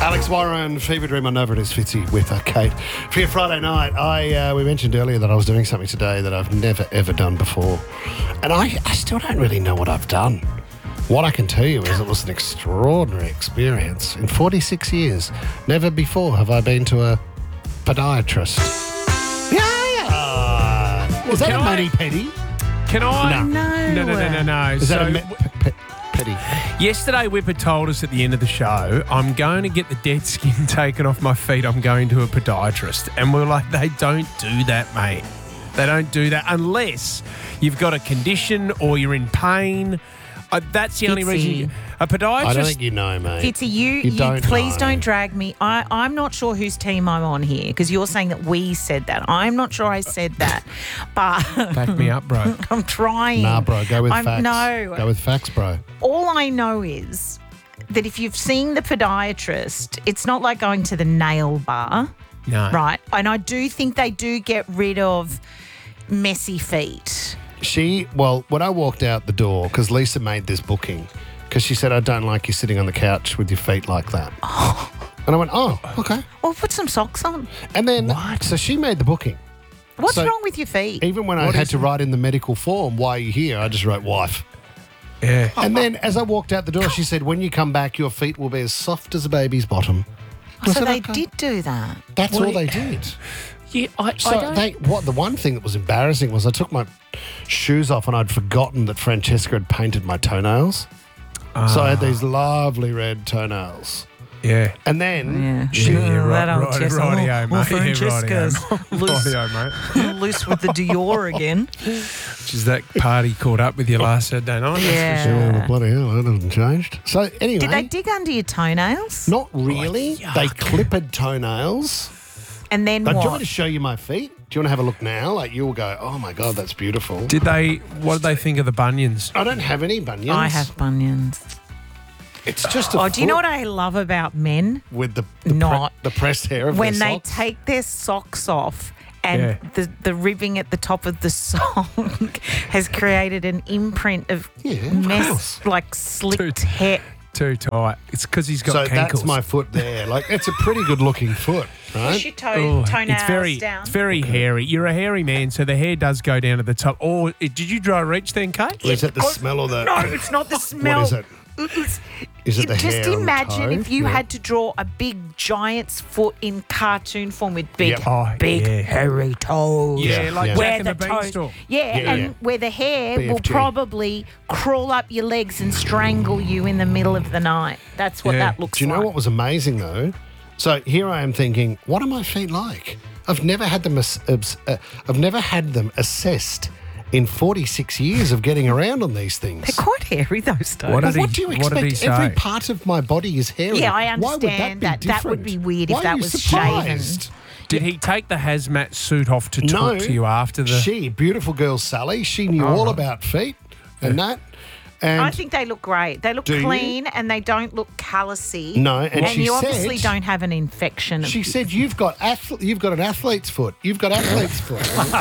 Alex Warren, Fever Dream on Nova. It is Fitzy with Kate. For your Friday night, we mentioned earlier that I was doing something today that I've never, ever done before. And I still don't really know what I've done. What I can tell you is it was an extraordinary experience. In 46 years, never before have I been to a podiatrist. Yeah. Is that a mani-pedi? Can I? No. Is that a pedi? Yesterday, Whipper told us at the end of the show, I'm going to get the dead skin taken off my feet. I'm going to a podiatrist. And we're like, they don't do that, mate. They don't do that unless you've got a condition or you're in pain. That's the only reason. A podiatrist. I don't think you know, mate. Fitzy, you please don't drag me. I'm not sure whose team I'm on here because you're saying that we said that. I'm not sure I said that. But back me up, bro. I'm trying. Nah, bro, go with facts. No. Go with facts, bro. All I know is that if you've seen the podiatrist, it's not like going to the nail bar. No. Right? And I do think they do get rid of messy feet. When I walked out the door, because Lisa made this booking, because she said, I don't like you sitting on the couch with your feet like that. And I went, oh, okay. Well, put some socks on. And then, so she made the booking. What's wrong with your feet? Even when I had to write in the medical form, why are you here? I just wrote wife. Yeah. And then as I walked out the door, she said, when you come back, your feet will be as soft as a baby's bottom. So they did do that. That's all they did. Yeah, I don't. The one thing that was embarrassing was I took my shoes off and I'd forgotten that Francesca had painted my toenails. So I had these lovely red toenails. Yeah. And then Rightio, mate. Francesca's loose with the Dior again. Which is that party caught up with you last Saturday night. Yeah. Bloody hell, that hasn't changed. So anyway. Did they dig under your toenails? Not really. They clipped toenails. And then Do you want me what? to show you my feet? Do you want to have a look now? Like you'll go, oh my God, that's beautiful. What did they think of the bunions? I don't have any bunions. I have bunions. It's just a do you know what I love about men? with the pressed hair of When their they socks? take their socks off and the ribbing at the top of the sock has created an imprint of course. like slicked hair. Too tight. It's because he's got So cankles. that's my foot there. Like it's a pretty good looking foot, right? Push your toenails down. It's very hairy. You're a hairy man, so the hair does go down to the top. Or did you dry reach then, Kate? Or is it the smell of the... No, it's not the smell. What is it? Is it the hair Just on the imagine toe? if you Yeah. had to draw a big giant's foot in cartoon form with big, Yep. hairy toes. Yeah, like Yeah. Jack and the the toes, Beanstalk. and where the hair will BFG. probably crawl up your legs and strangle you in the middle of the night. That's what that looks Do you like. know what was amazing though? So here I am thinking, what are my feet like? I've never had them. I've never had them assessed in 46 years of getting around on these things. They're quite hairy, those toes. What Well, did what do you he expect? say? Every part of my body is hairy. Yeah, I Why would understand that be that. That would different? be weird if Why that are you was surprised? Did he take the hazmat suit off to talk to you after the... She, beautiful girl Sally, she knew all about feet and that. And I think they look great. They look Do you? clean and they don't look callousy. No, and she you said- obviously don't have an infection. she said, you've got an athlete's foot. You've got athlete's foot.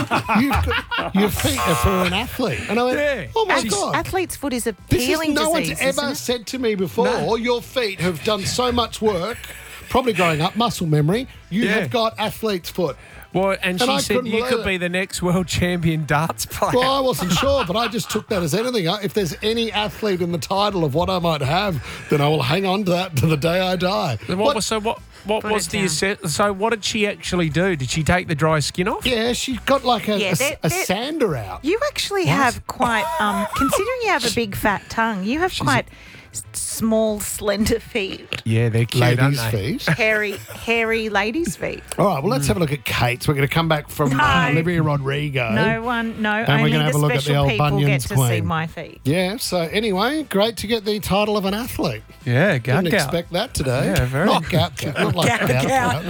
Your feet are for an athlete. And I went, oh my God. Athlete's foot is a This is peeling no disease. one's ever isn't it? said to me before, your feet have done so much work, probably growing up, muscle memory, you have got athlete's foot. Well, and I she said couldn't you believe could it. be the next world champion darts player. Well, I wasn't sure, but I just took that as anything. If there's any athlete in the title of what I might have, then I will hang on to that to the day I die. What was the assess? So what did she actually do? Did she take the dry skin off? Yeah, she got like a sander out. You actually have quite, considering you have a big fat tongue, you have quite small, slender feet. Yeah, they're cute, Ladies' aren't they? feet. Hairy ladies' feet. All right, well, let's have a look at Kate's. We're going to come back from Olivia Rodrigo. No, And we're only gonna have the a look at the special old people get bunions to queen. see my feet. Yeah, so anyway, great to get the title of an athlete. Yeah, Didn't expect that today. Yeah, very Not gout. Not like gout.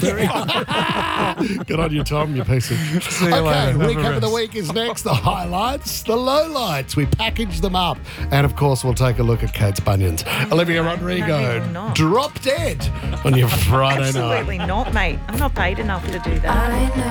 Get on your Tom, you piece of... See you Okay, later. Have a recap of the rest. week is next. The highlights, the lowlights. We package them up. And, of course, we'll take a look at Kate's bunions. Olivia Rodrigo, No, you're not. drop dead on your Friday night. Absolutely not, mate. I'm not paid enough to do that. I know